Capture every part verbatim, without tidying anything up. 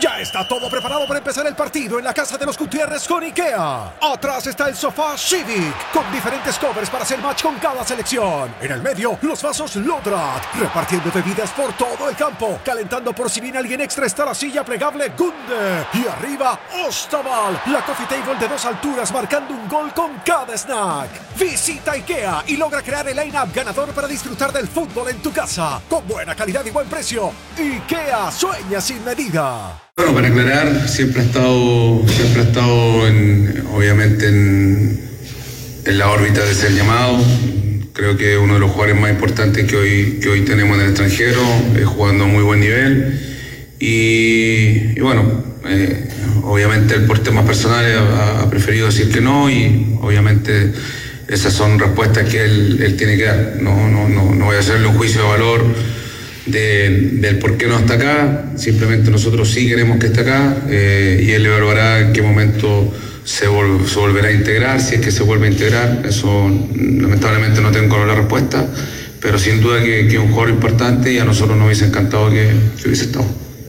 Ya está todo preparado para empezar el partido en la casa de los Gutiérrez con IKEA. Atrás está el sofá Civic, con diferentes covers para hacer match con cada selección. En el medio, los vasos Lodrat, repartiendo bebidas por todo el campo. Calentando por si viene alguien extra está la silla plegable Gunde. Y arriba, Ostaval, la coffee table de dos alturas marcando un gol con cada snack. Visita IKEA y logra crear el line-up ganador para disfrutar del fútbol en tu casa. Con buena calidad y buen precio. IKEA, sueña sin medida. Bueno, para aclarar, siempre ha estado, siempre ha estado en, obviamente en, en la órbita de ser llamado. Creo que uno de los jugadores más importantes que hoy, que hoy tenemos en el extranjero, es jugando a muy buen nivel. Y, y bueno, eh, obviamente él por temas personales ha, ha preferido decir que no, y obviamente esas son respuestas que él, él tiene que dar. No, no, no, no voy a hacerle un juicio de valor De, del por qué no está acá. Simplemente nosotros sí queremos que esté acá, eh, y él evaluará en qué momento se, vol- se volverá a integrar, si es que se vuelve a integrar. Eso lamentablemente no tengo la respuesta, pero sin duda que, que es un jugador importante y a nosotros nos hubiese encantado que, que hubiese estado.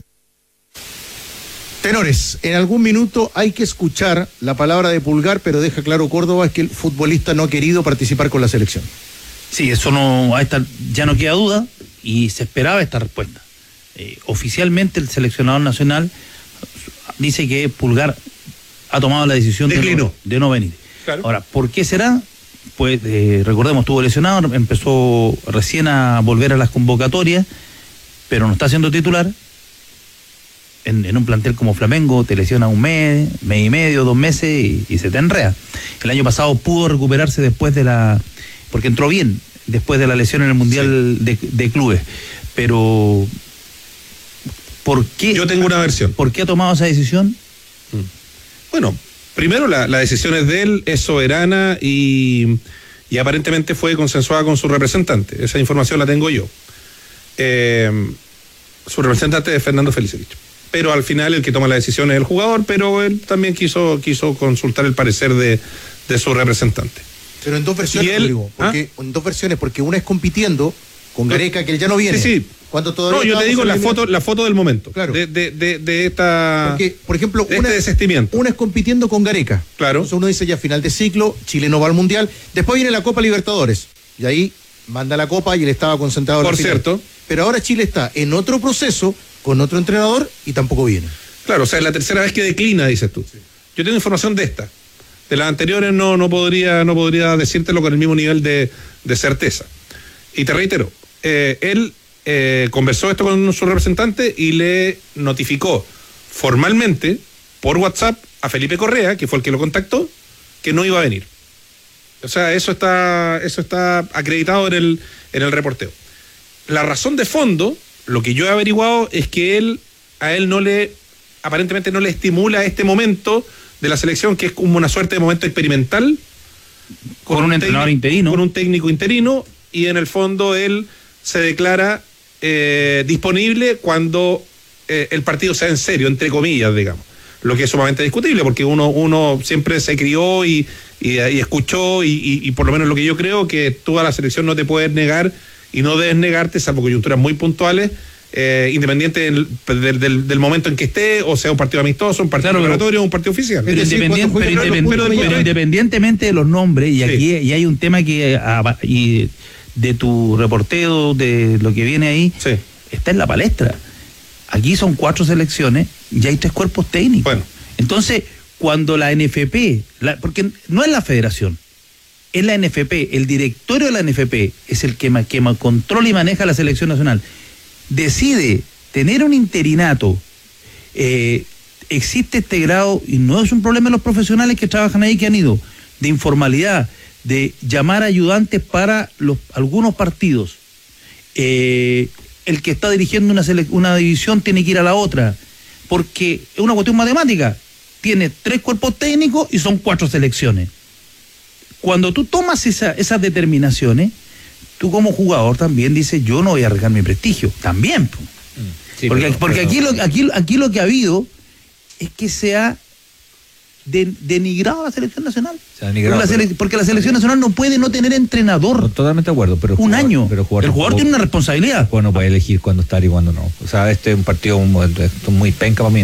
Tenores, en algún minuto hay que escuchar la palabra de Pulgar, pero deja claro Córdoba es que el futbolista no ha querido participar con la selección. Sí, eso no, a esta, ya no queda duda. Y se esperaba esta respuesta. Eh, oficialmente el seleccionador nacional dice que Pulgar ha tomado la decisión de no, de no venir. Claro. Ahora, ¿por qué será? Pues eh, recordemos, estuvo lesionado, empezó recién a volver a las convocatorias, pero no está siendo titular. En, en un plantel como Flamengo te lesiona un mes, mes y medio, dos meses y, y se te enrea. El año pasado pudo recuperarse después de la... porque entró bien después de la lesión en el Mundial sí. de, de Clubes. Pero, ¿por qué? Yo tengo una versión. ¿Por qué ha tomado esa decisión? Bueno, primero la, la decisión es de él, es soberana y, y aparentemente fue consensuada con su representante. Esa información la tengo yo. Eh, su representante es Fernando Felicevich. Pero al final el que toma la decisión es el jugador, pero él también quiso, quiso consultar el parecer de, de su representante. Pero en dos versiones, él, Rodrigo, porque, ¿ah? en dos versiones, porque una es compitiendo con Gareca, que él ya no viene. Sí, sí. Cuando todavía no, yo te digo la foto, la foto del momento. Claro. De, de, de, de esta. Porque, por ejemplo, de una, este desestimiento. Una es compitiendo con Gareca. Claro. Entonces uno dice ya final de ciclo, Chile no va al Mundial. Después viene la Copa Libertadores. Y ahí manda la Copa y él estaba concentrado en Por la final. cierto. Pero ahora Chile está en otro proceso, con otro entrenador, y tampoco viene. Claro, o sea, es la tercera vez que declina, dices tú. Sí. Yo tengo información de esta. De las anteriores no, no podría, no podría decírtelo con el mismo nivel de, de certeza. Y te reitero, eh, él eh, conversó esto con su representante y le notificó formalmente por WhatsApp a Felipe Correa, que fue el que lo contactó, que no iba a venir. O sea, eso está, eso está acreditado en el, en el reporteo. La razón de fondo, lo que yo he averiguado, es que él, a él no le, aparentemente no le estimula este momento de la selección, que es como una suerte de momento experimental con, con un, un entrenador técnico, interino con un técnico interino, y en el fondo él se declara eh, disponible cuando eh, el partido sea en serio, entre comillas, digamos, lo que es sumamente discutible, porque uno, uno siempre se crió y, y, y escuchó y, y, y por lo menos lo que yo creo, que tú a la selección no te puedes negar y no debes negarte, salvo coyunturas muy puntuales, Eh, independiente del, del, del, del momento en que esté, o sea un partido amistoso, un partido preparatorio, un partido oficial. Pero, decir, independient, pero, independ, pero, pero independientemente de los nombres, y aquí sí. y hay un tema que y de tu reporteo, de lo que viene ahí, sí. está en la palestra. Aquí son cuatro selecciones y hay tres cuerpos técnicos. Bueno. Entonces, cuando la N F P, la, porque no es la federación, es la N F P, el directorio de la N F P es el que, que controla y maneja la selección nacional, decide tener un interinato, eh, existe este grado, y no es un problema de los profesionales que trabajan ahí, que han ido, de informalidad, de llamar ayudantes para los algunos partidos. Eh, el que está dirigiendo una, sele- una división tiene que ir a la otra, porque es una cuestión matemática. Tiene tres cuerpos técnicos y son cuatro selecciones. Cuando tú tomas esa, esas determinaciones, tú como jugador también dices, yo no voy a arriesgar mi prestigio, también. Sí, porque pero, porque pero, aquí, lo, aquí, aquí lo que ha habido es que se ha de, denigrado a la selección nacional. Se ha denigrado, porque, la sele, porque la selección nacional no puede no tener entrenador. No, totalmente de acuerdo, pero un jugador, año. Pero jugador, el jugador jugador, tiene una responsabilidad. El jugador no puede elegir cuándo estar y cuándo no. O sea, este es un partido muy, muy penca para mí.